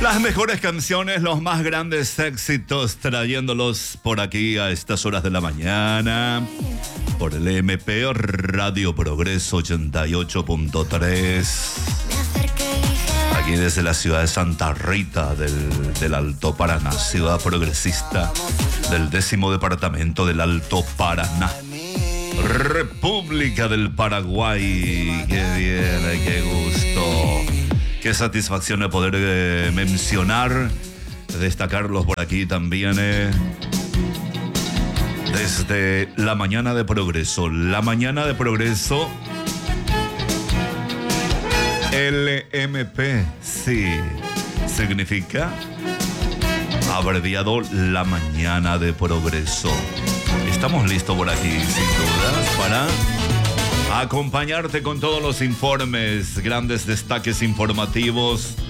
Las mejores canciones, los más grandes éxitos, trayéndolos por aquí a estas horas de la mañana. Por el MP Radio Progreso 88.3. Aquí desde la ciudad de Santa Rita del Alto Paraná, ciudad progresista del 10º departamento del Alto Paraná. República del Paraguay. Qué bien, qué gusto. Qué satisfacción de poder mencionar, destacarlos por aquí también. Desde la mañana de Progreso. La mañana de Progreso. LMP, sí. Significa abreviado la mañana de Progreso. Estamos listos por aquí, sin dudas, para acompañarte con todos los informes, grandes destaques informativos